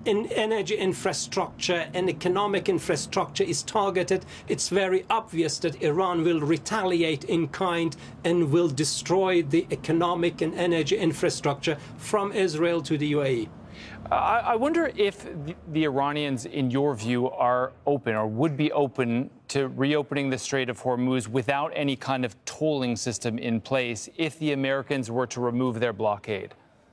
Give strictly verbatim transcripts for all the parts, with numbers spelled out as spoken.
in energy infrastructure and economic infrastructure is targeted, it's very obvious that Iran will retaliate in kind and will destroy the economic and energy infrastructure from Israel to the U A E. Uh, I wonder if the, the Iranians, in your view, are open or would be open to reopening the Strait of Hormuz without any kind of tolling system in place if the Americans were to remove their blockade.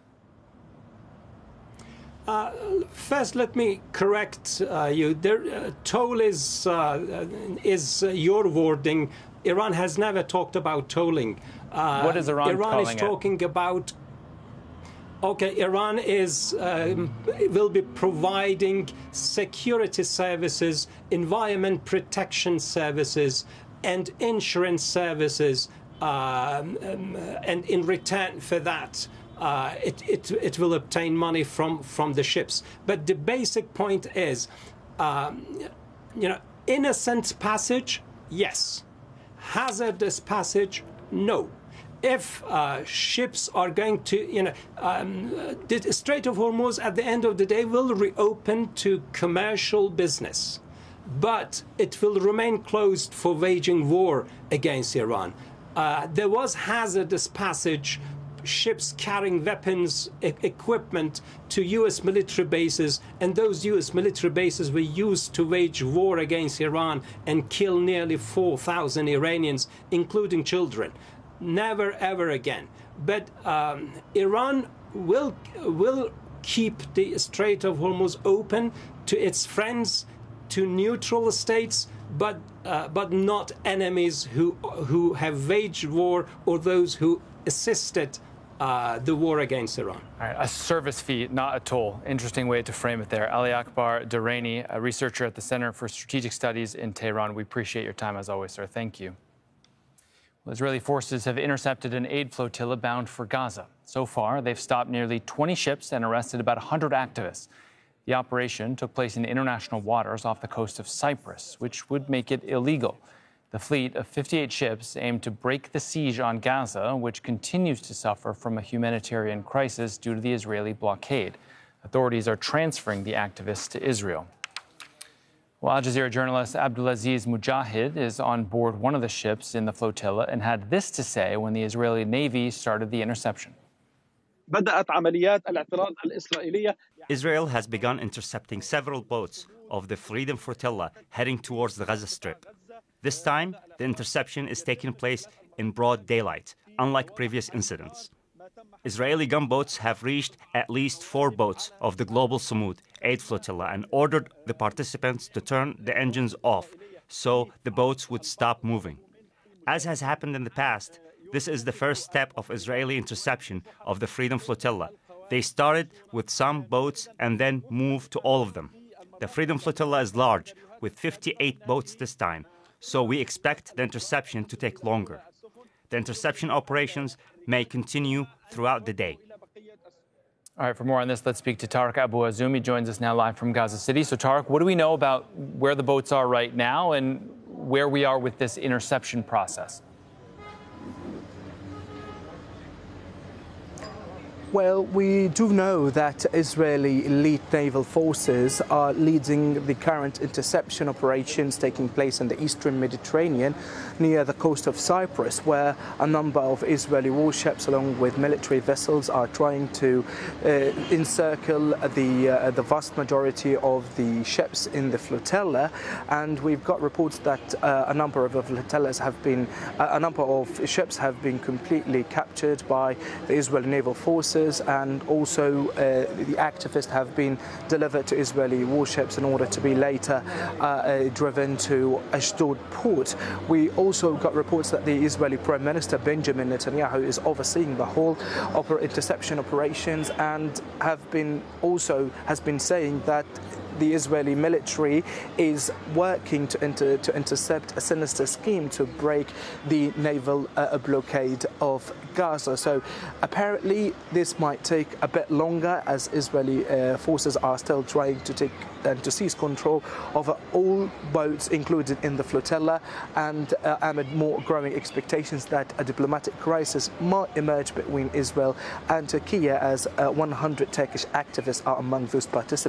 Uh, first, let me correct uh, you. There, uh, toll is uh, is uh, your wording. Iran has never talked about tolling. Uh, what is Iran, Iran calling is talking it? about. Okay, Iran is um, will be providing security services, environment protection services, and insurance services, um, um, and in return for that, uh, it, it it will obtain money from from the ships. But the basic point is, um, you know, innocent passage, yes. Hazardous passage, no. If uh, ships are going to, you know, um, the Strait of Hormuz at the end of the day will reopen to commercial business, but it will remain closed for waging war against Iran. Uh, there was hazardous passage, ships carrying weapons, e- equipment to U S military bases, and those U S military bases were used to wage war against Iran and kill nearly four thousand Iranians, including children. Never, ever again. But um, Iran will will keep the Strait of Hormuz open to its friends, to neutral states, but uh, but not enemies who who have waged war or those who assisted uh, the war against Iran. All right, a service fee, not a toll. Interesting way to frame it there. Ali Akbar Durrani, a researcher at the Center for Strategic Studies in Tehran. We appreciate your time as always, sir. Thank you. Well, Israeli forces have intercepted an aid flotilla bound for Gaza. So far, they've stopped nearly twenty ships and arrested about one hundred activists. The operation took place in international waters off the coast of Cyprus, which would make it illegal. The fleet of fifty-eight ships aimed to break the siege on Gaza, which continues to suffer from a humanitarian crisis due to the Israeli blockade. Authorities are transferring the activists to Israel. Well, Al Jazeera journalist Abdulaziz Mujahid is on board one of the ships in the flotilla and had this to say when the Israeli Navy started the interception. Israel has begun intercepting several boats of the Freedom Flotilla heading towards the Gaza Strip. This time, the interception is taking place in broad daylight, unlike previous incidents. Israeli gunboats have reached at least four boats of the Global Samud aid flotilla and ordered the participants to turn the engines off so the boats would stop moving. As has happened in the past, this is the first step of Israeli interception of the Freedom Flotilla. They started with some boats and then moved to all of them. The Freedom Flotilla is large, with fifty-eight boats this time, so we expect the interception to take longer. The interception operations may continue throughout the day. All right, for more on this, let's speak to Tariq Abu Azoum. He joins us now live from Gaza City. So, Tariq, what do we know about where the boats are right now and where we are with this interception process? Well, we do know that Israeli elite naval forces are leading the current interception operations taking place in the eastern Mediterranean near the coast of Cyprus, where a number of Israeli warships along with military vessels are trying to uh, encircle the, uh, the vast majority of the ships in the flotilla. And we've got reports that uh, a number of flotillas have been, uh, a number of ships have been completely captured by the Israeli naval forces. And also uh, the activists have been delivered to Israeli warships in order to be later uh, uh, driven to Ashdod port. We also got reports that the Israeli Prime Minister Benjamin Netanyahu is overseeing the whole oper- interception operations and have been also has been saying that the Israeli military is working to, inter- to intercept a sinister scheme to break the naval uh, blockade of Gaza. So apparently this might take a bit longer as Israeli uh, forces are still trying to take and uh, to seize control over all boats included in the flotilla, and uh, amid more growing expectations that a diplomatic crisis might emerge between Israel and Turkey, as uh, one hundred Turkish activists are among those participants.